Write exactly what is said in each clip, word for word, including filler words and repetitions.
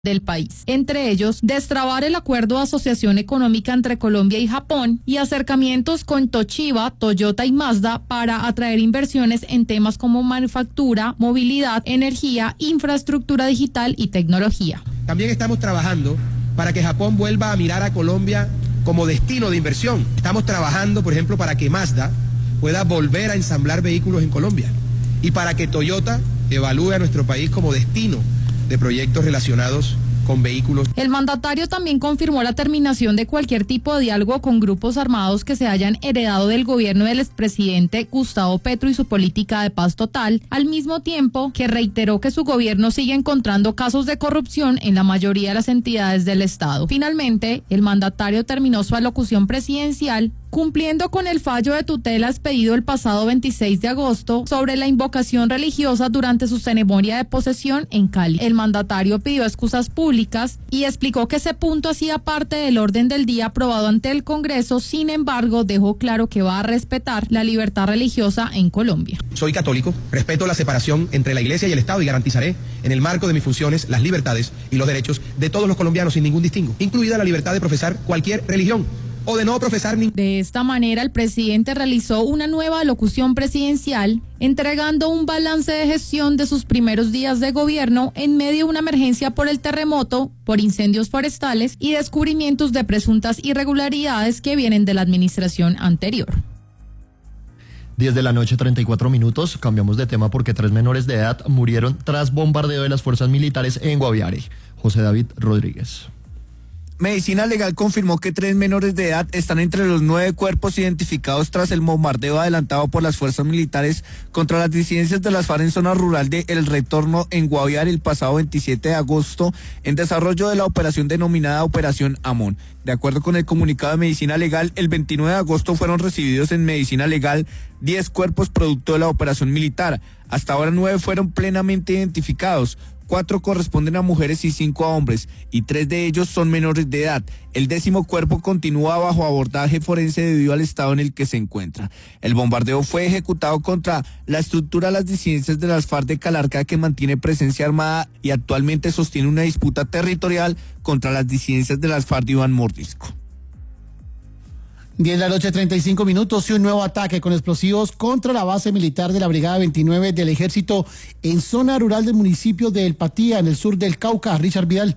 del país. Entre ellos, destrabar el acuerdo de asociación económica entre Colombia y Japón y acercamientos con Toshiba, Toyota y Mazda para atraer inversiones en temas como manufactura, movilidad, energía, infraestructura digital y tecnología. También estamos trabajando para que Japón vuelva a mirar a Colombia como destino de inversión. Estamos trabajando, por ejemplo, para que Mazda pueda volver a ensamblar vehículos en Colombia y para que Toyota evalúe a nuestro país como destino de proyectos relacionados con vehículos. El mandatario también confirmó la terminación de cualquier tipo de diálogo con grupos armados que se hayan heredado del gobierno del expresidente Gustavo Petro y su política de paz total, al mismo tiempo que reiteró que su gobierno sigue encontrando casos de corrupción en la mayoría de las entidades del Estado. Finalmente, el mandatario terminó su alocución presidencial cumpliendo con el fallo de tutela expedido el pasado veintiséis de agosto sobre la invocación religiosa durante su ceremonia de posesión en Cali. El mandatario pidió excusas públicas y explicó que ese punto hacía parte del orden del día aprobado ante el Congreso, sin embargo, dejó claro que va a respetar la libertad religiosa en Colombia. Soy católico, respeto la separación entre la Iglesia y el Estado y garantizaré, en el marco de mis funciones, las libertades y los derechos de todos los colombianos sin ningún distingo, incluida la libertad de profesar cualquier religión o de no profesar ni... De esta manera, el presidente realizó una nueva alocución presidencial, entregando un balance de gestión de sus primeros días de gobierno en medio de una emergencia por el terremoto, por incendios forestales y descubrimientos de presuntas irregularidades que vienen de la administración anterior. diez de la noche, treinta y cuatro minutos. Cambiamos de tema porque tres menores de edad murieron tras bombardeo de las fuerzas militares en Guaviare. José David Rodríguez. Medicina Legal confirmó que tres menores de edad están entre los nueve cuerpos identificados tras el bombardeo adelantado por las fuerzas militares contra las disidencias de las FARC en zona rural de El Retorno en Guaviare el pasado veintisiete de agosto en desarrollo de la operación denominada Operación Amón. De acuerdo con el comunicado de Medicina Legal, el veintinueve de agosto fueron recibidos en Medicina Legal diez cuerpos producto de la operación militar. Hasta ahora nueve fueron plenamente identificados. Cuatro corresponden a mujeres y cinco a hombres, y tres de ellos son menores de edad. El décimo cuerpo continúa bajo abordaje forense debido al estado en el que se encuentra. El bombardeo fue ejecutado contra la estructura de las disidencias de las FARC de Calarcá, que mantiene presencia armada y actualmente sostiene una disputa territorial contra las disidencias de las FARC de Iván Mordisco. diez de la noche, treinta y cinco minutos, y un nuevo ataque con explosivos contra la base militar de la Brigada veintinueve del Ejército en zona rural del municipio de El Patía, en el sur del Cauca. Richard Vidal.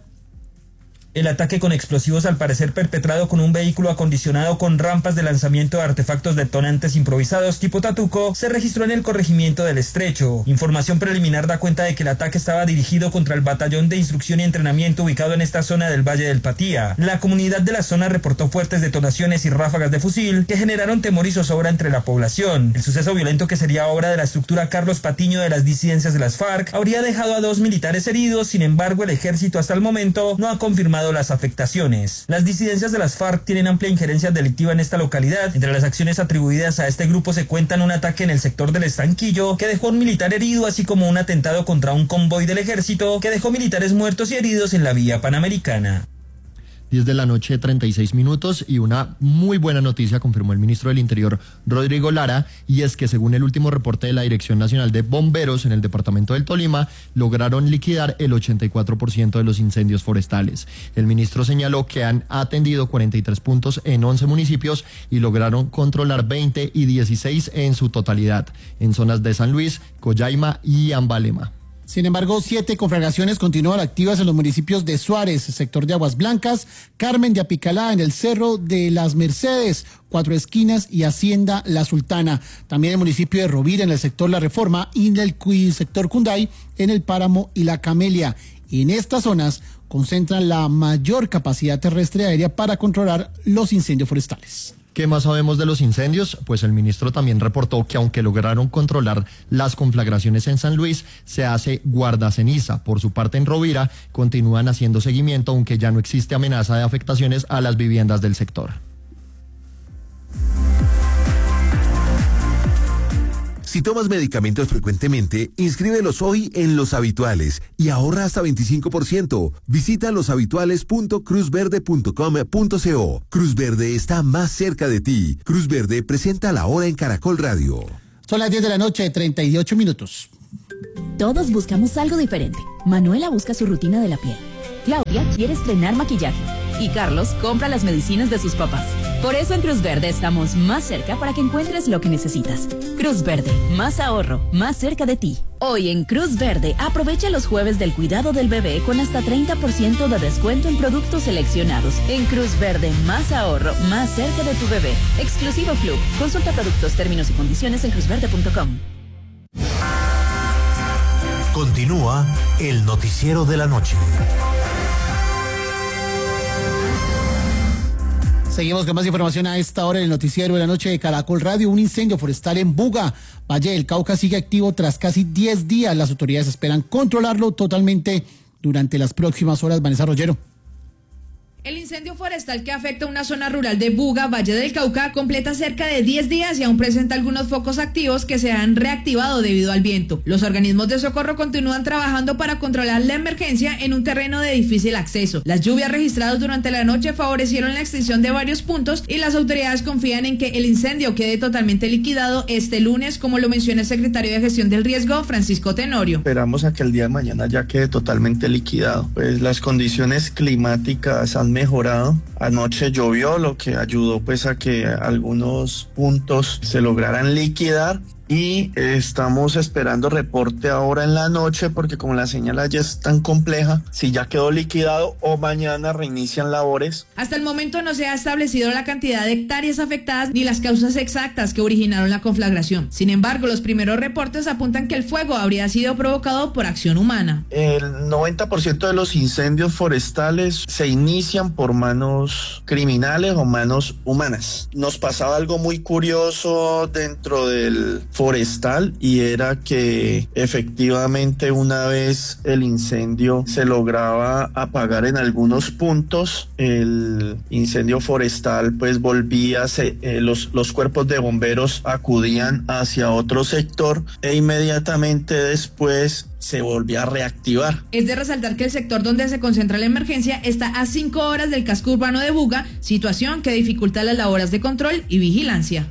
El ataque con explosivos, al parecer perpetrado con un vehículo acondicionado con rampas de lanzamiento de artefactos detonantes improvisados tipo Tatuco, se registró en el corregimiento del Estrecho. Información preliminar da cuenta de que el ataque estaba dirigido contra el batallón de instrucción y entrenamiento ubicado en esta zona del Valle del Patía. La comunidad de la zona reportó fuertes detonaciones y ráfagas de fusil que generaron temor y zozobra entre la población. El suceso violento, que sería obra de la estructura Carlos Patiño de las disidencias de las FARC, habría dejado a dos militares heridos. Sin embargo, el ejército hasta el momento no ha confirmado las afectaciones. Las disidencias de las FARC tienen amplia injerencia delictiva en esta localidad. Entre las acciones atribuidas a este grupo se cuentan un ataque en el sector del Estanquillo que dejó a un militar herido, así como un atentado contra un convoy del ejército que dejó militares muertos y heridos en la vía panamericana. diez de la noche, treinta y seis minutos, y una muy buena noticia confirmó el ministro del Interior, Rodrigo Lara, y es que según el último reporte de la Dirección Nacional de Bomberos en el departamento del Tolima, lograron liquidar el ochenta y cuatro por ciento de los incendios forestales. El ministro señaló que han atendido cuarenta y tres puntos en once municipios y lograron controlar veinte y dieciséis en su totalidad, en zonas de San Luis, Collaima y Ambalema. Sin embargo, siete conflagraciones continúan activas en los municipios de Suárez, sector de Aguas Blancas, Carmen de Apicalá, en el Cerro de las Mercedes, Cuatro Esquinas y Hacienda La Sultana. También el municipio de Rovira, en el sector La Reforma, y en el sector Cunday, en el Páramo y La Camelia. Y en estas zonas concentran la mayor capacidad terrestre aérea para controlar los incendios forestales. ¿Qué más sabemos de los incendios? Pues el ministro también reportó que aunque lograron controlar las conflagraciones en San Luis, se hace guardaceniza. Por su parte, en Rovira continúan haciendo seguimiento, aunque ya no existe amenaza de afectaciones a las viviendas del sector. Si tomas medicamentos frecuentemente, inscríbelos hoy en Los Habituales y ahorra hasta veinticinco por ciento. Visita loshabituales punto cruz verde punto com punto co. Cruz Verde está más cerca de ti. Cruz Verde presenta La Hora en Caracol Radio. Son las diez de la noche, treinta y ocho minutos. Todos buscamos algo diferente. Manuela busca su rutina de la piel. Claudia quiere estrenar maquillaje y Carlos compra las medicinas de sus papás. Por eso en Cruz Verde estamos más cerca para que encuentres lo que necesitas. Cruz Verde, más ahorro, más cerca de ti. Hoy en Cruz Verde, aprovecha los jueves del cuidado del bebé con hasta treinta por ciento de descuento en productos seleccionados. En Cruz Verde, más ahorro, más cerca de tu bebé. Exclusivo Club. Consulta productos, términos y condiciones en cruz verde punto com. Continúa el noticiero de la noche. Seguimos con más información a esta hora en el noticiero de la noche de Caracol Radio. Un incendio forestal en Buga, Valle del Cauca, sigue activo tras casi diez días. Las autoridades esperan controlarlo totalmente durante las próximas horas. Vanessa Rollero. El incendio forestal que afecta una zona rural de Buga, Valle del Cauca, completa cerca de diez días y aún presenta algunos focos activos que se han reactivado debido al viento. Los organismos de socorro continúan trabajando para controlar la emergencia en un terreno de difícil acceso. Las lluvias registradas durante la noche favorecieron la extinción de varios puntos y las autoridades confían en que el incendio quede totalmente liquidado este lunes, como lo menciona el secretario de Gestión del Riesgo, Francisco Tenorio. Esperamos a que el día de mañana ya quede totalmente liquidado. Pues las condiciones climáticas han mejorado. Anoche llovió, lo que ayudó pues a que algunos puntos se lograran liquidar. Y estamos esperando reporte ahora en la noche porque como la señal ya es tan compleja, si ya quedó liquidado o mañana reinician labores. Hasta el momento no se ha establecido la cantidad de hectáreas afectadas ni las causas exactas que originaron la conflagración. Sin embargo, los primeros reportes apuntan que el fuego habría sido provocado por acción humana. El noventa por ciento de los incendios forestales se inician por manos criminales o manos humanas. Nos pasaba algo muy curioso dentro del forestal y era que efectivamente una vez el incendio se lograba apagar en algunos puntos, el incendio forestal pues volvía, se, eh, los, los cuerpos de bomberos acudían hacia otro sector e inmediatamente después se volvió a reactivar. Es de resaltar que el sector donde se concentra la emergencia está a cinco horas del casco urbano de Buga, situación que dificulta las labores de control y vigilancia.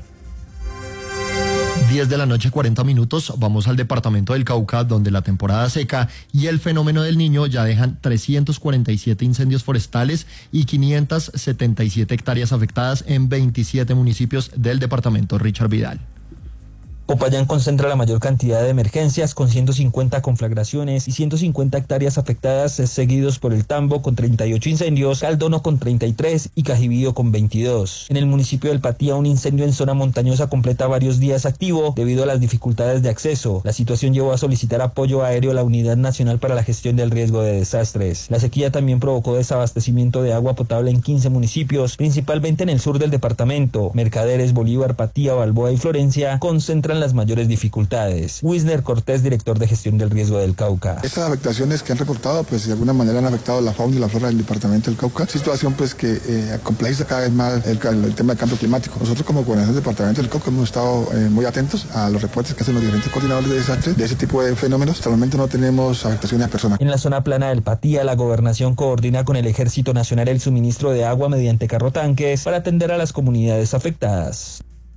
diez de la noche, cuarenta minutos, vamos al departamento del Cauca, donde la temporada seca y el fenómeno del Niño ya dejan trescientos cuarenta y siete incendios forestales y quinientas setenta y siete hectáreas afectadas en veintisiete municipios del departamento. Richard Vidal. Popayán concentra la mayor cantidad de emergencias con ciento cincuenta conflagraciones y ciento cincuenta hectáreas afectadas, seguidos por el Tambo con treinta y ocho incendios, Caldono con treinta y tres y Cajibío con veintidós. En el municipio del Patía, un incendio en zona montañosa completa varios días activo debido a las dificultades de acceso. La situación llevó a solicitar apoyo aéreo a la Unidad Nacional para la Gestión del Riesgo de Desastres. La sequía también provocó desabastecimiento de agua potable en quince municipios, principalmente en el sur del departamento. Mercaderes, Bolívar, Patía, Balboa y Florencia concentran las mayores dificultades. Wisner Cortés, director de Gestión del Riesgo del Cauca. Estas afectaciones que han reportado, pues de alguna manera han afectado la fauna y la flora del departamento del Cauca, situación pues que eh, complejiza cada vez más el, el tema del cambio climático. Nosotros como gobernación del departamento del Cauca hemos estado eh, muy atentos a los reportes que hacen los diferentes coordinadores de desastres de ese tipo de fenómenos. Hasta el momento no tenemos afectaciones a personas. En la zona plana del Patía, la gobernación coordina con el Ejército Nacional el suministro de agua mediante carrotanques para atender a las comunidades afectadas.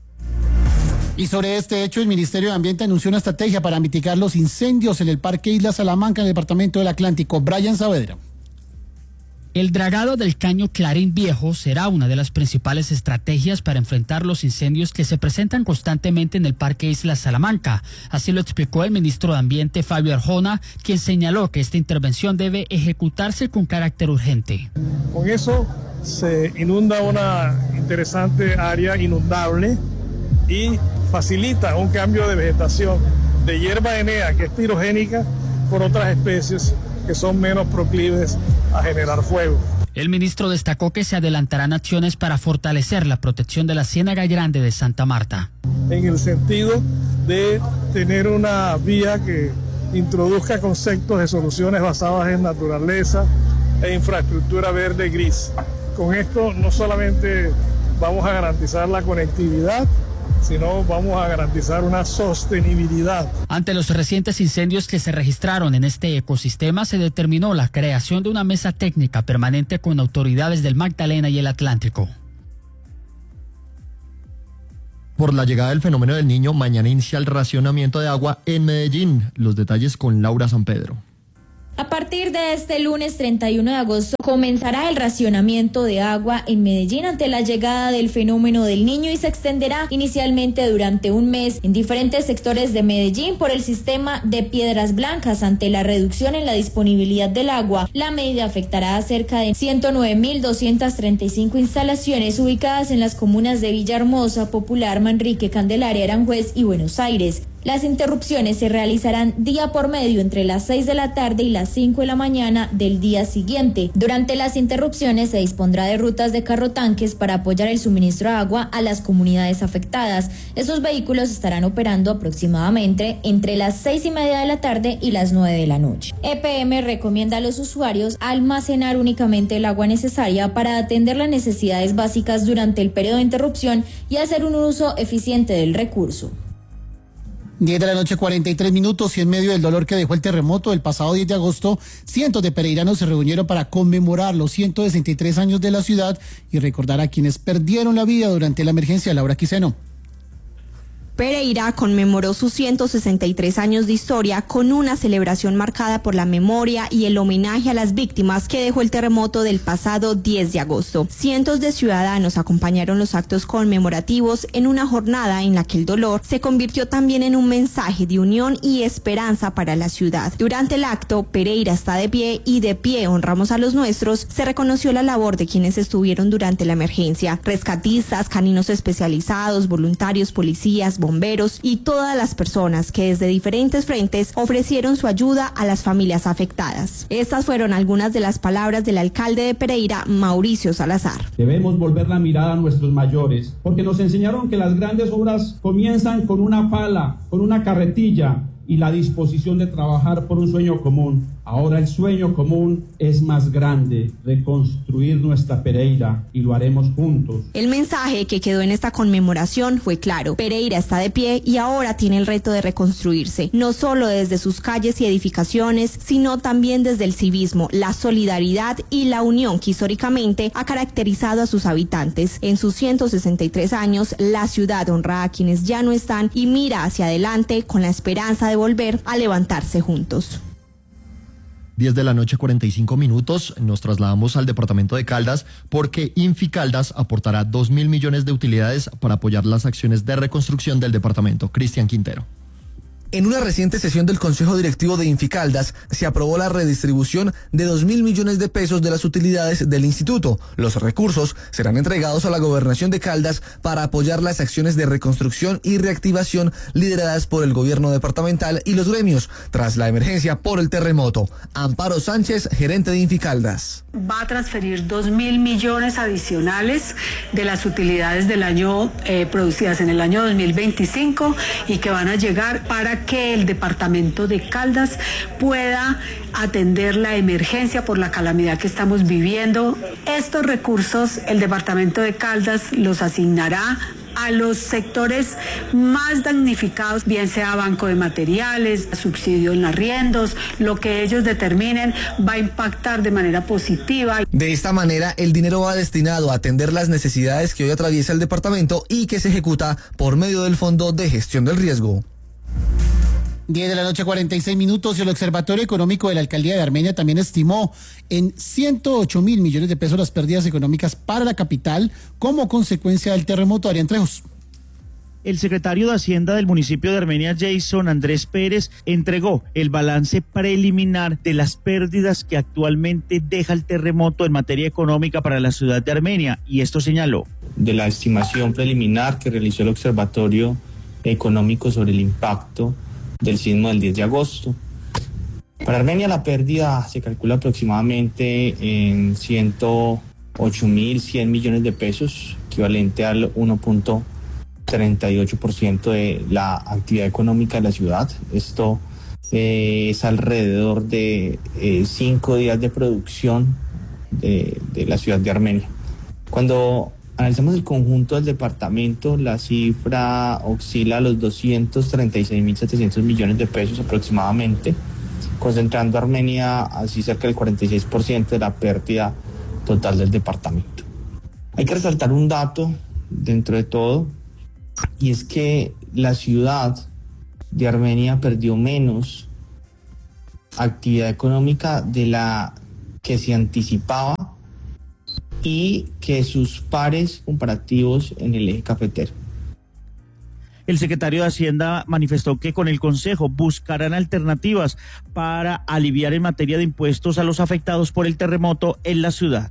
Y sobre este hecho, el Ministerio de Ambiente anunció una estrategia para mitigar los incendios en el Parque Isla Salamanca, en el departamento del Atlántico. Brian Saavedra. El dragado del Caño Clarín Viejo será una de las principales estrategias para enfrentar los incendios que se presentan constantemente en el Parque Isla Salamanca. Así lo explicó el ministro de Ambiente, Fabio Arjona, quien señaló que esta intervención debe ejecutarse con carácter urgente. Con eso se inunda una interesante área inundable y facilita un cambio de vegetación de hierba enea, que es pirogénica, por otras especies que son menos proclives a generar fuego. El ministro destacó que se adelantarán acciones para fortalecer la protección de la Ciénaga Grande de Santa Marta. En el sentido de tener una vía que introduzca conceptos de soluciones basadas en naturaleza e infraestructura verde gris. Con esto no solamente vamos a garantizar la conectividad, sino vamos a garantizar una sostenibilidad. Ante los recientes incendios que se registraron en este ecosistema, se determinó la creación de una mesa técnica permanente con autoridades del Magdalena y el Atlántico. Por la llegada del fenómeno del Niño, mañana inicia el racionamiento de agua en Medellín. Los detalles con Laura San Pedro. A partir de este lunes treinta y uno de agosto comenzará el racionamiento de agua en Medellín ante la llegada del fenómeno del Niño y se extenderá inicialmente durante un mes en diferentes sectores de Medellín por el sistema de Piedras Blancas. Ante la reducción en la disponibilidad del agua, la medida afectará a cerca de ciento nueve mil doscientas treinta y cinco instalaciones ubicadas en las comunas de Villahermosa, Popular, Manrique, Candelaria, Aranjuez y Buenos Aires. Las interrupciones se realizarán día por medio entre las seis de la tarde y las cinco de la mañana del día siguiente. Durante las interrupciones se dispondrá de rutas de carrotanques para apoyar el suministro de agua a las comunidades afectadas. Esos vehículos estarán operando aproximadamente entre las seis y media de la tarde y las nueve de la noche. E P M recomienda a los usuarios almacenar únicamente el agua necesaria para atender las necesidades básicas durante el periodo de interrupción y hacer un uso eficiente del recurso. diez de la noche, cuarenta y tres minutos, y en medio del dolor que dejó el terremoto del pasado diez de agosto, cientos de pereiranos se reunieron para conmemorar los ciento sesenta y tres años de la ciudad y recordar a quienes perdieron la vida durante la emergencia. Laura Quiseno. Pereira conmemoró sus ciento sesenta y tres años de historia con una celebración marcada por la memoria y el homenaje a las víctimas que dejó el terremoto del pasado diez de agosto. Cientos de ciudadanos acompañaron los actos conmemorativos en una jornada en la que el dolor se convirtió también en un mensaje de unión y esperanza para la ciudad. Durante el acto, Pereira está de pie y de pie honramos a los nuestros. Se reconoció la labor de quienes estuvieron durante la emergencia: rescatistas, caninos especializados, voluntarios, policías, bomberos y todas las personas que desde diferentes frentes ofrecieron su ayuda a las familias afectadas. Estas fueron algunas de las palabras del alcalde de Pereira, Mauricio Salazar. Debemos volver la mirada a nuestros mayores, porque nos enseñaron que las grandes obras comienzan con una pala, con una carretilla y la disposición de trabajar por un sueño común. Ahora el sueño común es más grande: reconstruir nuestra Pereira, y lo haremos juntos. El mensaje que quedó en esta conmemoración fue claro: Pereira está de pie y ahora tiene el reto de reconstruirse, no solo desde sus calles y edificaciones, sino también desde el civismo, la solidaridad y la unión que históricamente ha caracterizado a sus habitantes. En sus ciento sesenta y tres años, la ciudad honra a quienes ya no están y mira hacia adelante con la esperanza de volver a levantarse juntos. diez de la noche, cuarenta y cinco minutos, nos trasladamos al departamento de Caldas porque Inficaldas aportará dos mil millones de utilidades para apoyar las acciones de reconstrucción del departamento. Cristian Quintero. En una reciente sesión del Consejo Directivo de Inficaldas se aprobó la redistribución de dos mil millones de pesos de las utilidades del instituto. Los recursos serán entregados a la Gobernación de Caldas para apoyar las acciones de reconstrucción y reactivación lideradas por el gobierno departamental y los gremios tras la emergencia por el terremoto. Amparo Sánchez, gerente de Inficaldas. Va a transferir dos mil millones adicionales de las utilidades del año eh, producidas en el año dos mil veinticinco y que van a llegar para que el departamento de Caldas pueda atender la emergencia por la calamidad que estamos viviendo. Estos recursos el departamento de Caldas los asignará a los sectores más damnificados, bien sea banco de materiales, subsidio en arriendos, lo que ellos determinen va a impactar de manera positiva. De esta manera, el dinero va destinado a atender las necesidades que hoy atraviesa el departamento y que se ejecuta por medio del Fondo de Gestión del Riesgo. diez de la noche, cuarenta y seis minutos, y el Observatorio Económico de la Alcaldía de Armenia también estimó en ciento ocho mil millones de pesos las pérdidas económicas para la capital como consecuencia del terremoto. Adrián Trejos. El secretario de Hacienda del municipio de Armenia, Jason Andrés Pérez, entregó el balance preliminar de las pérdidas que actualmente deja el terremoto en materia económica para la ciudad de Armenia, y esto señaló. De la estimación preliminar que realizó el Observatorio Económico sobre el impacto del sismo del diez de agosto. Para Armenia la pérdida se calcula aproximadamente en ciento ocho mil cien millones de pesos, equivalente al uno punto treinta y ocho por ciento de la actividad económica de la ciudad. Esto eh, es alrededor de eh, cinco días de producción de, de la ciudad de Armenia. Cuando analizamos el conjunto del departamento, la cifra oscila a los doscientos treinta y seis mil setecientos millones de pesos aproximadamente, concentrando a Armenia así cerca del cuarenta y seis por ciento de la pérdida total del departamento. Hay que resaltar un dato dentro de todo, y es que la ciudad de Armenia perdió menos actividad económica de la que se anticipaba y que sus pares comparativos en el eje cafetero. El secretario de Hacienda manifestó que con el Consejo buscarán alternativas para aliviar en materia de impuestos a los afectados por el terremoto en la ciudad.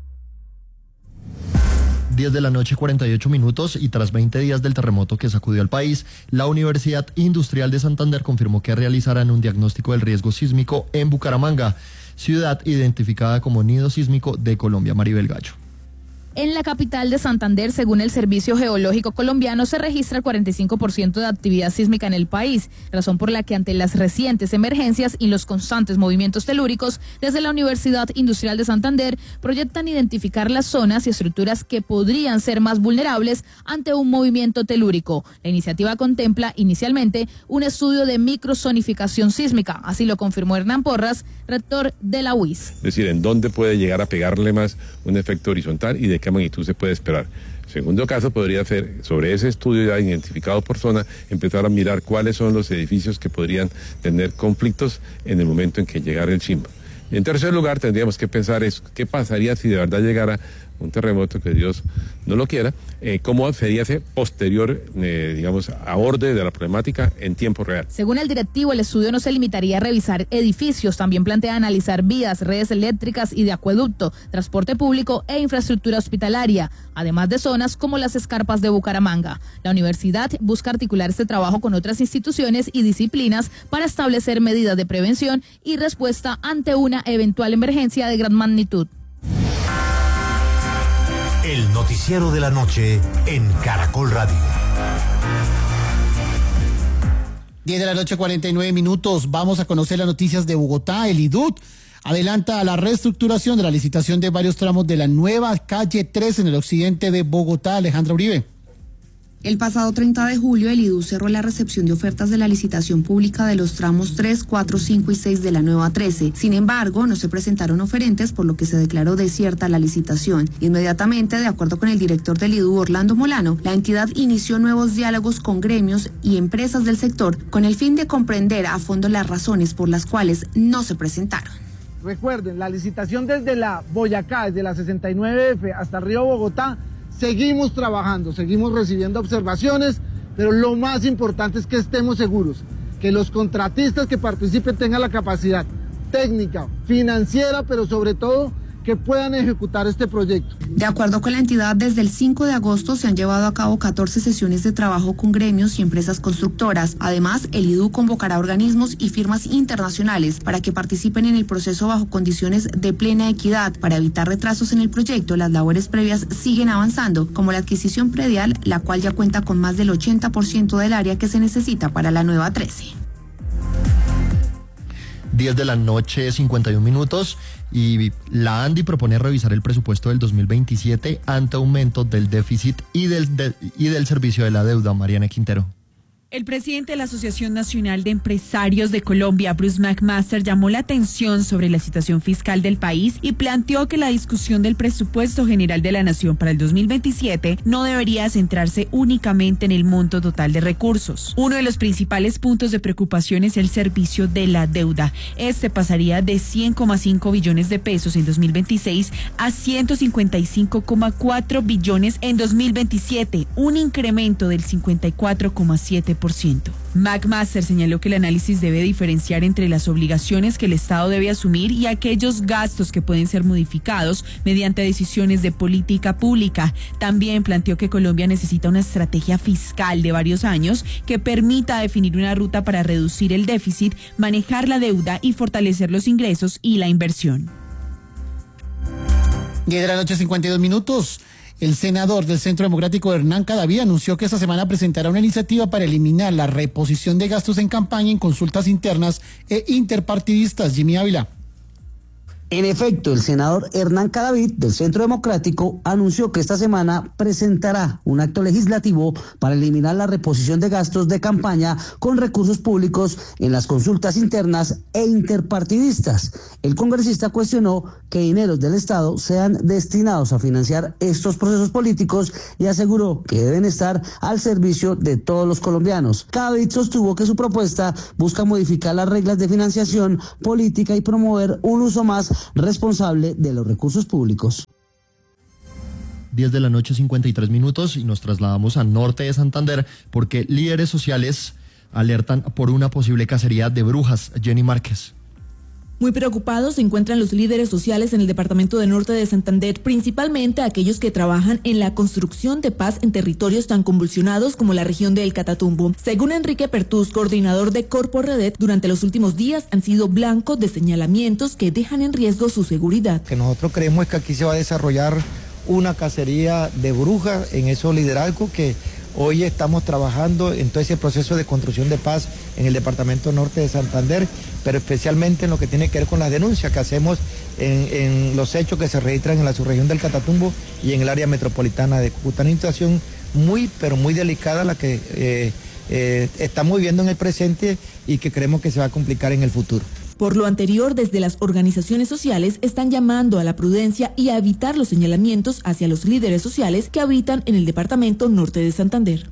diez de la noche, cuarenta y ocho minutos, y tras veinte días del terremoto que sacudió al país, la Universidad Industrial de Santander confirmó que realizarán un diagnóstico del riesgo sísmico en Bucaramanga, ciudad identificada como nido sísmico de Colombia. Maribel Gallo. En la capital de Santander, según el Servicio Geológico Colombiano, se registra el cuarenta y cinco por ciento de actividad sísmica en el país, razón por la que ante las recientes emergencias y los constantes movimientos telúricos, desde la Universidad Industrial de Santander proyectan identificar las zonas y estructuras que podrían ser más vulnerables ante un movimiento telúrico. La iniciativa contempla inicialmente un estudio de microzonificación sísmica, así lo confirmó Hernán Porras, rector de la U I S. Es decir, en dónde puede llegar a pegarle más un efecto horizontal y de qué magnitud se puede esperar. Segundo caso, podría ser, sobre ese estudio ya identificado por zona, empezar a mirar cuáles son los edificios que podrían tener conflictos en el momento en que llegara el sismo. Y en tercer lugar, tendríamos que pensar es qué pasaría si de verdad llegara un terremoto, que Dios no lo quiera, eh, cómo sería ese posterior, eh, digamos, aborde de la problemática en tiempo real. Según el directivo, el estudio no se limitaría a revisar edificios, también plantea analizar vías, redes eléctricas y de acueducto, transporte público e infraestructura hospitalaria, además de zonas como las escarpas de Bucaramanga. La universidad busca articular este trabajo con otras instituciones y disciplinas para establecer medidas de prevención y respuesta ante una eventual emergencia de gran magnitud. El noticiero de la noche en Caracol Radio. diez de la noche, cuarenta y nueve minutos. Vamos a conocer las noticias de Bogotá. El I D U T adelanta la reestructuración de la licitación de varios tramos de la nueva calle tres en el occidente de Bogotá. Alejandra Uribe. El pasado treinta de julio, el I D U cerró la recepción de ofertas de la licitación pública de los tramos tres, cuatro, cinco y seis de la nueva trece. Sin embargo, no se presentaron oferentes, por lo que se declaró desierta la licitación. Inmediatamente, de acuerdo con el director del I D U, Orlando Molano, la entidad inició nuevos diálogos con gremios y empresas del sector con el fin de comprender a fondo las razones por las cuales no se presentaron. Recuerden, la licitación desde la Boyacá, desde la sesenta y nueve F hasta Río Bogotá, seguimos trabajando, seguimos recibiendo observaciones, pero lo más importante es que estemos seguros, que los contratistas que participen tengan la capacidad técnica, financiera, pero sobre todo que puedan ejecutar este proyecto. De acuerdo con la entidad, desde el cinco de agosto se han llevado a cabo catorce sesiones de trabajo con gremios y empresas constructoras. Además, el I D U convocará organismos y firmas internacionales para que participen en el proceso bajo condiciones de plena equidad. Para evitar retrasos en el proyecto, las labores previas siguen avanzando, como la adquisición predial, la cual ya cuenta con más del ochenta por ciento del área que se necesita para la nueva trece. diez de la noche, cincuenta y un minutos, y la ANDI propone revisar el presupuesto del dos mil veintisiete ante aumento del déficit y del, de, y del servicio de la deuda. Mariana Quintero. El presidente de la Asociación Nacional de Empresarios de Colombia, Bruce McMaster, llamó la atención sobre la situación fiscal del país y planteó que la discusión del presupuesto general de la Nación para el dos mil veintisiete no debería centrarse únicamente en el monto total de recursos. Uno de los principales puntos de preocupación es el servicio de la deuda. Este pasaría de cien coma cinco billones de pesos en dos mil veintiséis a ciento cincuenta y cinco coma cuatro billones en dos mil veintisiete, un incremento del cincuenta y cuatro coma siete por ciento. McMaster señaló que el análisis debe diferenciar entre las obligaciones que el Estado debe asumir y aquellos gastos que pueden ser modificados mediante decisiones de política pública. También planteó que Colombia necesita una estrategia fiscal de varios años que permita definir una ruta para reducir el déficit, manejar la deuda y fortalecer los ingresos y la inversión. diez de la noche, cincuenta y dos minutos. El senador del Centro Democrático, Hernán Cadavid, anunció que esta semana presentará una iniciativa para eliminar la reposición de gastos en campaña en consultas internas e interpartidistas. Jimmy Ávila. En efecto, el senador Hernán Cadavid del Centro Democrático anunció que esta semana presentará un acto legislativo para eliminar la reposición de gastos de campaña con recursos públicos en las consultas internas e interpartidistas. El congresista cuestionó que dineros del Estado sean destinados a financiar estos procesos políticos y aseguró que deben estar al servicio de todos los colombianos. Cadavid sostuvo que su propuesta busca modificar las reglas de financiación política y promover un uso más responsable de los recursos públicos. diez de la noche, cincuenta y tres minutos, y nos trasladamos al norte de Santander porque líderes sociales alertan por una posible cacería de brujas. Jenny Márquez. Muy preocupados se encuentran los líderes sociales en el departamento de Norte de Santander, principalmente aquellos que trabajan en la construcción de paz en territorios tan convulsionados como la región de El Catatumbo. Según Enrique Pertús, coordinador de Corpo Redet, durante los últimos días han sido blancos de señalamientos que dejan en riesgo su seguridad. Que nosotros creemos es que aquí se va a desarrollar una cacería de brujas en esos liderazgos que hoy estamos trabajando en todo ese proceso de construcción de paz en el departamento norte de Santander, pero especialmente en lo que tiene que ver con las denuncias que hacemos en, en los hechos que se registran en la subregión del Catatumbo y en el área metropolitana de Cúcuta. Una situación muy, pero muy delicada la que eh, eh, estamos viviendo en el presente y que creemos que se va a complicar en el futuro. Por lo anterior, desde las organizaciones sociales están llamando a la prudencia y a evitar los señalamientos hacia los líderes sociales que habitan en el departamento norte de Santander.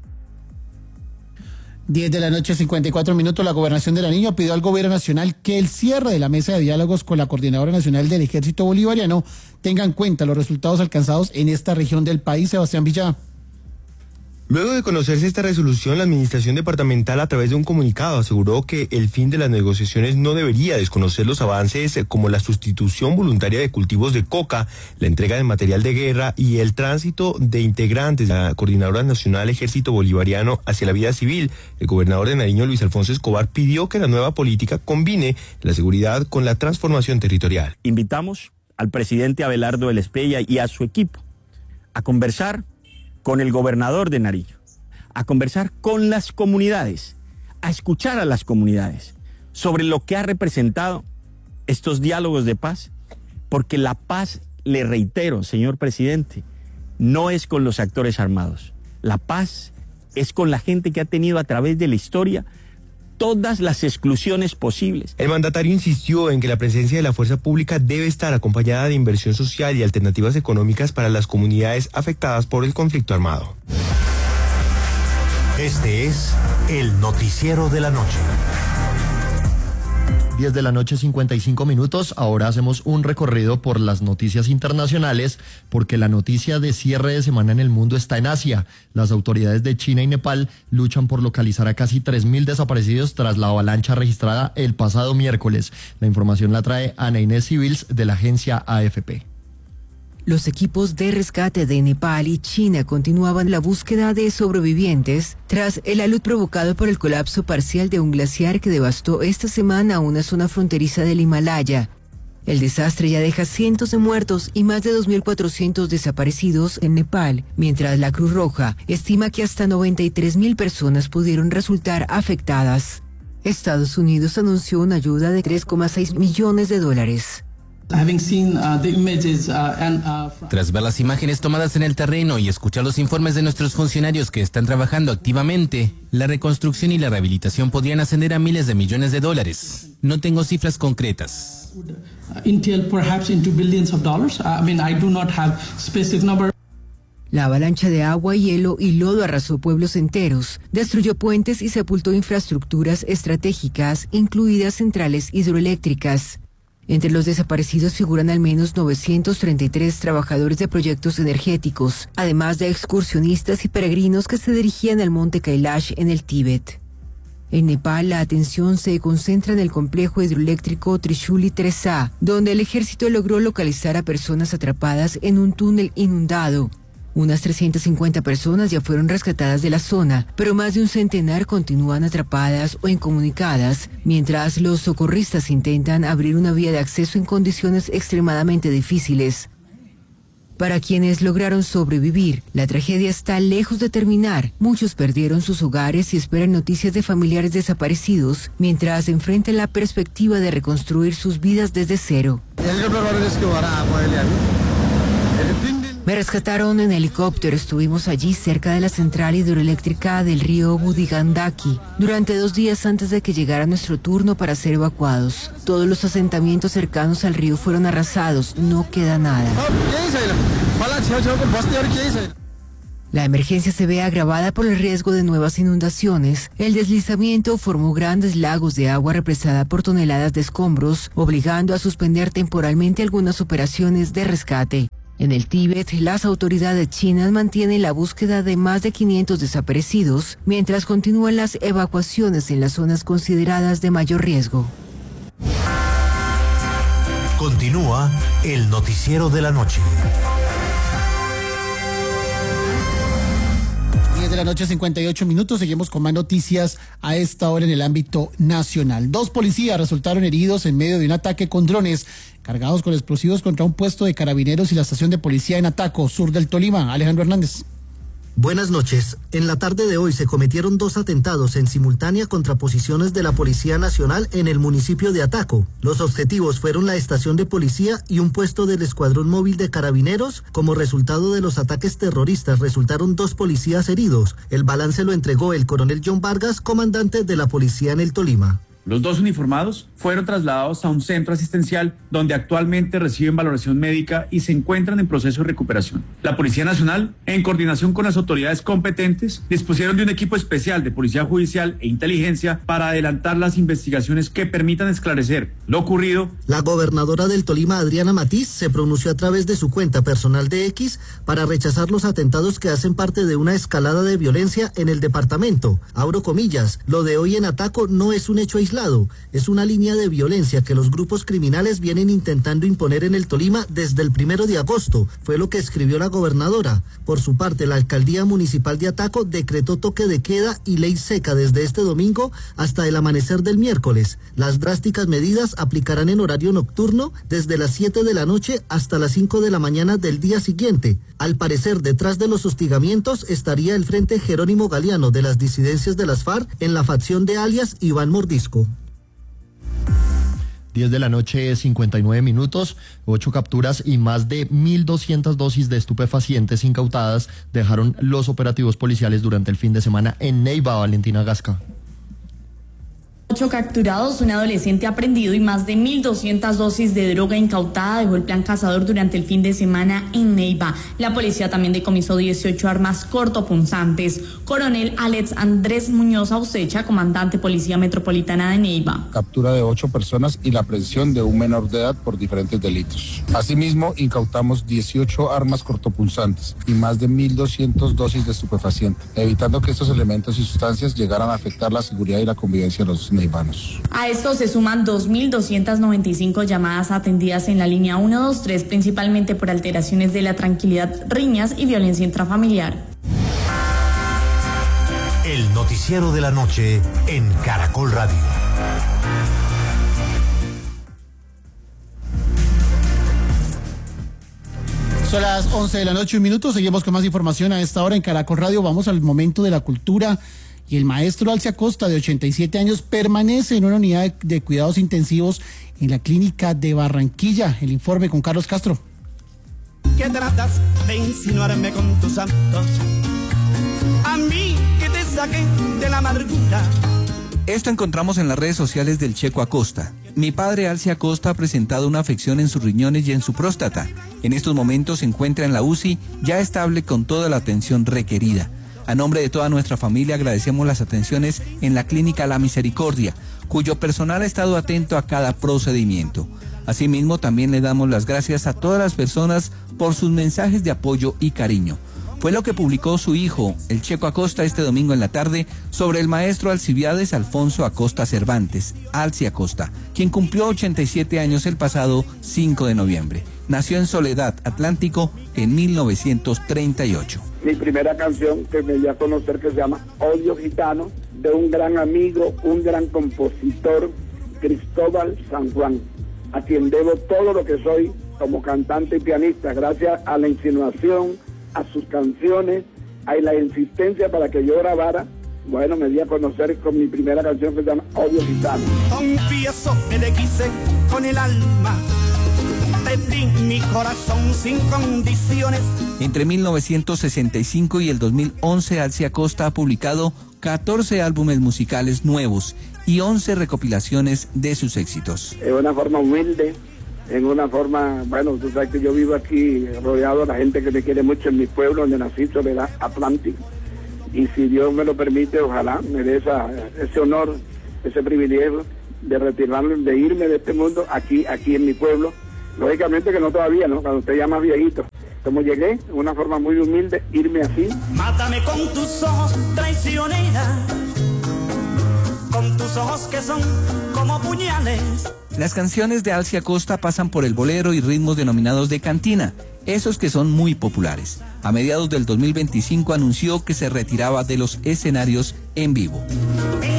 diez de la noche, cincuenta y cuatro minutos, la Gobernación de Nariño pidió al Gobierno Nacional que el cierre de la mesa de diálogos con la Coordinadora Nacional del Ejército Bolivariano tenga en cuenta los resultados alcanzados en esta región del país. Sebastián Villa. Luego de conocerse esta resolución, la administración departamental a través de un comunicado aseguró que el fin de las negociaciones no debería desconocer los avances como la sustitución voluntaria de cultivos de coca, la entrega de material de guerra y el tránsito de integrantes de la Coordinadora Nacional Ejército Bolivariano hacia la vida civil. El gobernador de Nariño, Luis Alfonso Escobar, pidió que la nueva política combine la seguridad con la transformación territorial. Invitamos al presidente Abelardo Elespeya y a su equipo a conversar con el gobernador de Nariño, a conversar con las comunidades, a escuchar a las comunidades sobre lo que ha representado estos diálogos de paz, porque la paz, le reitero, señor presidente, no es con los actores armados. La paz es con la gente que ha tenido a través de la historia todas las exclusiones posibles. El mandatario insistió en que la presencia de la fuerza pública debe estar acompañada de inversión social y alternativas económicas para las comunidades afectadas por el conflicto armado. Este es el noticiero de la noche. diez de la noche, cincuenta y cinco minutos. Ahora hacemos un recorrido por las noticias internacionales, porque la noticia de cierre de semana en el mundo está en Asia. Las autoridades de China y Nepal luchan por localizar a casi tres mil desaparecidos tras la avalancha registrada el pasado miércoles. La información la trae Ana Inés Civils de la agencia A F P. Los equipos de rescate de Nepal y China continuaban la búsqueda de sobrevivientes tras el alud provocado por el colapso parcial de un glaciar que devastó esta semana una zona fronteriza del Himalaya. El desastre ya deja cientos de muertos y más de dos mil cuatrocientos desaparecidos en Nepal, mientras la Cruz Roja estima que hasta noventa y tres mil personas pudieron resultar afectadas. Estados Unidos anunció una ayuda de tres coma seis millones de dólares. Tras ver las imágenes tomadas en el terreno y escuchar los informes de nuestros funcionarios que están trabajando activamente, la reconstrucción y la rehabilitación podrían ascender a miles de millones de dólares. No tengo cifras concretas. La avalancha de agua, hielo y lodo arrasó pueblos enteros, destruyó puentes y sepultó infraestructuras estratégicas, incluidas centrales hidroeléctricas. Entre los desaparecidos figuran al menos novecientos treinta y tres trabajadores de proyectos energéticos, además de excursionistas y peregrinos que se dirigían al monte Kailash en el Tíbet. En Nepal, la atención se concentra en el complejo hidroeléctrico Trishuli tres A, donde el ejército logró localizar a personas atrapadas en un túnel inundado. Unas trescientas cincuenta personas ya fueron rescatadas de la zona, pero más de un centenar continúan atrapadas o incomunicadas, mientras los socorristas intentan abrir una vía de acceso en condiciones extremadamente difíciles. Para quienes lograron sobrevivir, la tragedia está lejos de terminar. Muchos perdieron sus hogares y esperan noticias de familiares desaparecidos, mientras enfrentan la perspectiva de reconstruir sus vidas desde cero. Me rescataron en helicóptero, estuvimos allí cerca de la central hidroeléctrica del río Budigandaki durante dos días antes de que llegara nuestro turno para ser evacuados. Todos los asentamientos cercanos al río fueron arrasados, no queda nada. La emergencia se ve agravada por el riesgo de nuevas inundaciones. El deslizamiento formó grandes lagos de agua represada por toneladas de escombros, obligando a suspender temporalmente algunas operaciones de rescate. En el Tíbet, las autoridades chinas mantienen la búsqueda de más de quinientos desaparecidos, mientras continúan las evacuaciones en las zonas consideradas de mayor riesgo. Continúa el noticiero de la noche. diez de la noche, cincuenta y ocho minutos. Seguimos con más noticias a esta hora en el ámbito nacional. Dos policías resultaron heridos en medio de un ataque con drones cargados con explosivos contra un puesto de carabineros y la estación de policía en Ataco, sur del Tolima. Alejandro Hernández. Buenas noches. En la tarde de hoy se cometieron dos atentados en simultánea contra posiciones de la Policía Nacional en el municipio de Ataco. Los objetivos fueron la estación de policía y un puesto del Escuadrón Móvil de Carabineros. Como resultado de los ataques terroristas resultaron dos policías heridos. El balance lo entregó el coronel John Vargas, comandante de la policía en el Tolima. Los dos uniformados fueron trasladados a un centro asistencial donde actualmente reciben valoración médica y se encuentran en proceso de recuperación. La Policía Nacional, en coordinación con las autoridades competentes, dispusieron de un equipo especial de Policía Judicial e Inteligencia para adelantar las investigaciones que permitan esclarecer lo ocurrido. La gobernadora del Tolima, Adriana Matiz, se pronunció a través de su cuenta personal de X para rechazar los atentados que hacen parte de una escalada de violencia en el departamento. Abro comillas, lo de hoy en Ataco no es un hecho aislado. Es una línea de violencia que los grupos criminales vienen intentando imponer en el Tolima desde el primero de agosto, fue lo que escribió la gobernadora. Por su parte, la alcaldía municipal de Ataco decretó toque de queda y ley seca desde este domingo hasta el amanecer del miércoles. Las drásticas medidas aplicarán en horario nocturno desde las siete de la noche hasta las cinco de la mañana del día siguiente. Al parecer, detrás de los hostigamientos estaría el Frente Jerónimo Galeano de las disidencias de las FARC en la facción de alias Iván Mordisco. diez de la noche, cincuenta y nueve minutos, ocho capturas y más de mil doscientas dosis de estupefacientes incautadas dejaron los operativos policiales durante el fin de semana en Neiva. Valentina Gasca. Ocho capturados, un adolescente aprehendido y más de mil doscientas dosis de droga incautada dejó el plan cazador durante el fin de semana en Neiva. La policía también decomisó dieciocho armas cortopunzantes. Coronel Alex Andrés Muñoz Ausecha, comandante Policía Metropolitana de Neiva. Captura de ocho personas y la aprehensión de un menor de edad por diferentes delitos. Asimismo, incautamos dieciocho armas cortopunzantes y más de mil doscientas dosis de estupefacientes, evitando que estos elementos y sustancias llegaran a afectar la seguridad y la convivencia de los neivanos. A esto se suman dos mil doscientas noventa y cinco llamadas atendidas en la línea ciento veintitrés, principalmente por alteraciones de la tranquilidad, riñas y violencia intrafamiliar. El noticiero de la noche en Caracol Radio. Son las once de la noche, un minuto. Seguimos con más información a esta hora en Caracol Radio. Vamos al momento de la cultura. Y el maestro Alcia Costa, de ochenta y siete años, permanece en una unidad de, de cuidados intensivos en la clínica de Barranquilla. El informe con Carlos Castro. ¿Qué tratas de insinuarme con tus santos? A mí que te saqué de la amargura. Esto encontramos en las redes sociales del Checo Acosta. Mi padre Alcia Acosta ha presentado una afección en sus riñones y en su próstata. En estos momentos se encuentra en la U C I, ya estable con toda la atención requerida. A nombre de toda nuestra familia agradecemos las atenciones en la Clínica La Misericordia, cuyo personal ha estado atento a cada procedimiento. Asimismo, también le damos las gracias a todas las personas por sus mensajes de apoyo y cariño. Fue lo que publicó su hijo, el Checo Acosta, este domingo en la tarde sobre el maestro Alcibiades Alfonso Acosta Cervantes, Alci Acosta, quien cumplió ochenta y siete años el pasado cinco de noviembre. Nació en Soledad, Atlántico, en mil novecientos treinta y ocho. Mi primera canción que me dio a conocer, que se llama Odio Gitano, de un gran amigo, un gran compositor, Cristóbal San Juan, a quien debo todo lo que soy como cantante y pianista, gracias a la insinuación, a sus canciones, a la insistencia para que yo grabara. Bueno, me di a conocer con mi primera canción que se llama Odio Gitano. Confieso que te quise con el alma, te di mi corazón sin condiciones. Entre mil novecientos sesenta y cinco y el dos mil once, Alcia Costa ha publicado catorce álbumes musicales nuevos y once recopilaciones de sus éxitos. En una forma humilde, en una forma, bueno, tú sabes que yo vivo aquí rodeado de la gente que me quiere mucho en mi pueblo, donde nací, Soledad Atlántico. Y si Dios me lo permite, ojalá me dé esa, ese honor, ese privilegio de retirarme, de irme de este mundo aquí, aquí en mi pueblo. Lógicamente que no todavía, ¿no? Cuando usted ya más viejito. Como llegué, de una forma muy humilde, irme así. Mátame con tus ojos, traicionera, con tus ojos que son como puñales. Las canciones de Alcia Costa pasan por el bolero y ritmos denominados de cantina, esos que son muy populares. A mediados del dos mil veinticinco anunció que se retiraba de los escenarios en vivo.